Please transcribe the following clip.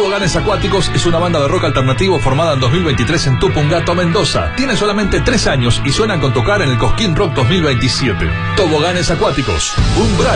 Toboganes Acuáticos es una banda de rock alternativo formada en 2023 en Tupungato, Mendoza. Tiene solamente 3 años y suenan con tocar en el Cosquín Rock 2027. Toboganes Acuáticos, Umbral.